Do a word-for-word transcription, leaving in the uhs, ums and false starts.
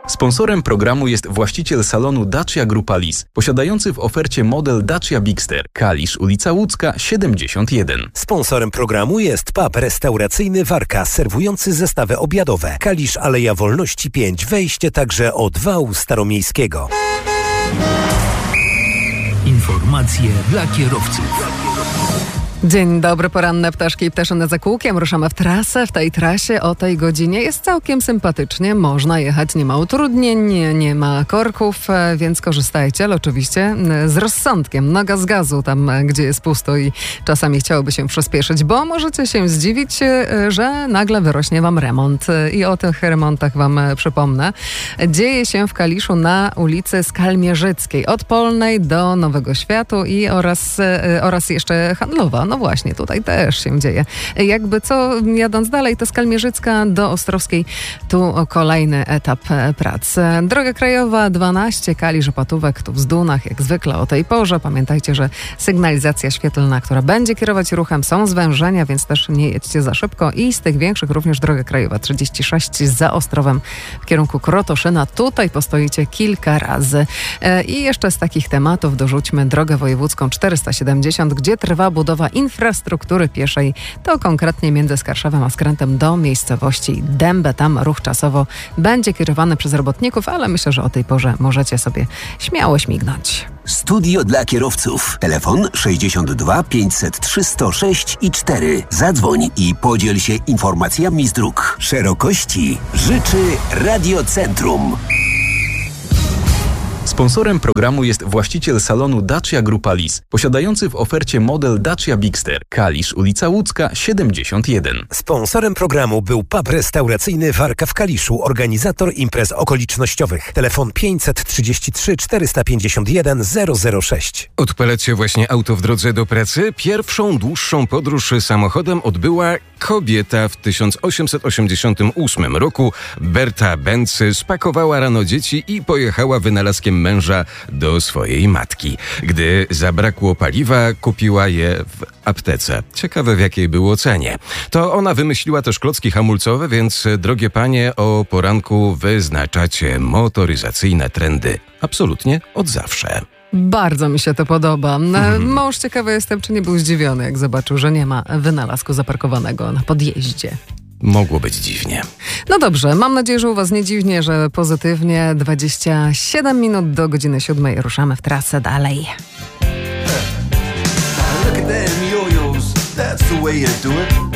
Sponsorem programu jest właściciel salonu Dacia Grupa Lis, posiadający w ofercie model Dacia Bigster, Kalisz, ulica Łódzka, siedemdziesiąt jeden. Sponsorem programu jest pub restauracyjny Warka, serwujący zestawy obiadowe. Kalisz, Aleja Wolności pięć, wejście także od wału staromiejskiego. Informacje dla kierowców. Dzień dobry, poranne ptaszki i ptaszyny za kółkiem. Ruszamy w trasę. W tej trasie o tej godzinie jest całkiem sympatycznie. Można jechać, nie ma utrudnień, nie ma korków, więc korzystajcie, ale oczywiście z rozsądkiem. Noga z gazu tam, gdzie jest pusto i czasami chciałoby się przyspieszyć, bo możecie się zdziwić, że nagle wyrośnie wam remont. I o tych remontach wam przypomnę. Dzieje się w Kaliszu na ulicy Skalmierzyckiej, od Polnej do Nowego Światu i oraz, oraz jeszcze Handlowa. No właśnie, tutaj też się dzieje. Jakby co, jadąc dalej, to Skalmierzycka do Ostrowskiej, tu kolejny etap prac. Droga krajowa dwanaście, Kalisz-Opatówek, tu w Zdunach, jak zwykle o tej porze. Pamiętajcie, że sygnalizacja świetlna, która będzie kierować ruchem, są zwężenia, więc też nie jedźcie za szybko. I z tych większych również droga krajowa trzydzieści sześć za Ostrowem w kierunku Krotoszyna. Tutaj postoicie kilka razy. I jeszcze z takich tematów dorzućmy drogę wojewódzką czterysta siedemdziesiąt, gdzie trwa budowa infrastruktury pieszej, to konkretnie między Skarszewem a Skrętem do miejscowości Dębę. Tam ruch czasowo będzie kierowany przez robotników, ale myślę, że o tej porze możecie sobie śmiało śmignąć. Studio dla kierowców. Telefon sześćdziesiąt dwa pięćset trzy sto sześć i cztery. Zadzwoń i podziel się informacjami z dróg. Szerokości życzy Radiocentrum. Sponsorem programu jest właściciel salonu Dacia Grupa Lis, posiadający w ofercie model Dacia Bigster, Kalisz, ulica Łódzka, siedemdziesiąt jeden. Sponsorem programu był pub restauracyjny Warka w Kaliszu, organizator imprez okolicznościowych. Telefon pięćset trzydzieści trzy czterysta pięćdziesiąt jeden zero zero sześć. Odpalacie właśnie auto w drodze do pracy? Pierwszą dłuższą podróż samochodem odbyła kobieta w tysiąc osiemset osiemdziesiątym ósmym roku. Berta Benz spakowała rano dzieci i pojechała wynalazkiem męża do swojej matki. Gdy zabrakło paliwa, kupiła je w aptece. Ciekawe, w jakiej było cenie. To ona wymyśliła też klocki hamulcowe, więc drogie panie, o poranku wyznaczacie motoryzacyjne trendy. Absolutnie od zawsze. Bardzo mi się to podoba. Mhm. Mąż, ciekawy jestem, czy nie był zdziwiony, jak zobaczył, że nie ma wynalazku zaparkowanego na podjeździe. Mogło być dziwnie. No dobrze, mam nadzieję, że u was nie dziwnie, że pozytywnie. dwadzieścia siedem minut do godziny siódmej. Ruszamy w trasę dalej. Look at them yo-yos, that's the way you do it.